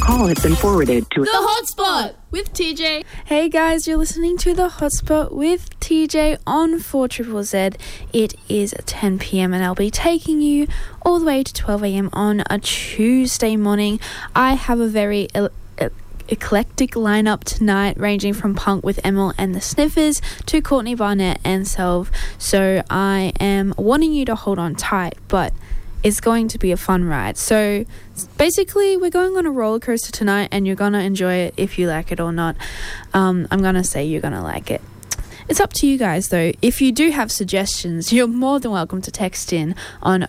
call has been forwarded to The Hotspot with TJ. Hey guys, you're listening to The Hotspot with TJ on 4ZZZ. It is 10 p.m. and I'll be taking you all the way to 12 a.m. on a Tuesday morning. I have a very eclectic lineup tonight, ranging from punk with Emil and the Sniffers to Courtney Barnett and Self. So I am wanting you to hold on tight, but it's going to be a fun ride. So basically, we're going on a roller coaster tonight, and you're going to enjoy it if you like it or not. I'm going to say you're going to like it. It's up to you guys, though. If you do have suggestions, you're more than welcome to text in on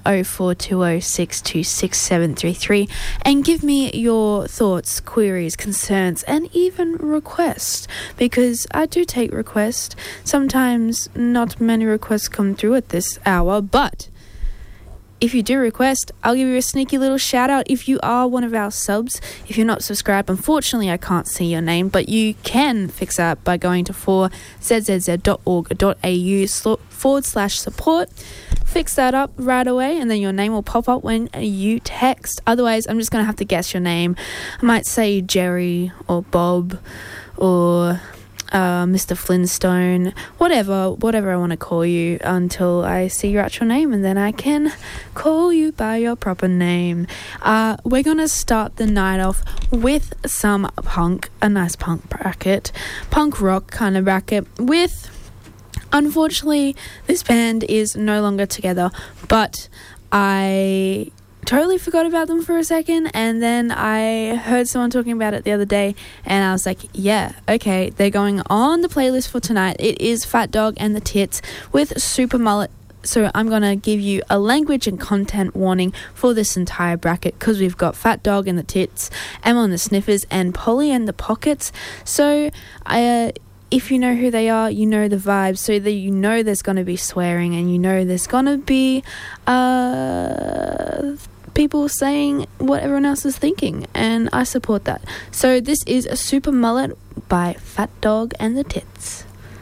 0420626733 and give me your thoughts, queries, concerns, and even requests, because I do take requests. Sometimes not many requests come through at this hour, but if you do request, I'll give you a sneaky little shout out if you are one of our subs. If you're not subscribed, unfortunately I can't see your name, but you can fix that by going to 4zzz.org.au/support. Fix that up right away, and then your name will pop up when you text. Otherwise, I'm just going to have to guess your name. I might say Jerry or Bob or Mr. Flintstone, whatever I want to call you until I see your actual name, and then I can call you by your proper name. We're going to start the night off with some punk, a nice punk bracket, punk rock kind of bracket with, unfortunately, this band is no longer together, but I totally forgot about them for a second, and then I heard someone talking about it the other day, and I was like, yeah, okay, they're going on the playlist for tonight. It is Fat Dog and the Tits with Super Mullet. So I'm going to give you a language and content warning for this entire bracket, because we've got Fat Dog and the Tits, Emma and the Sniffers, and Polly and the Pockets. So if you know who they are, you know the vibes, so that you know there's going to be swearing, and you know there's going to be people saying what everyone else is thinking, and I support that. So this is a Super Mullet by Fat Dog and the Tits.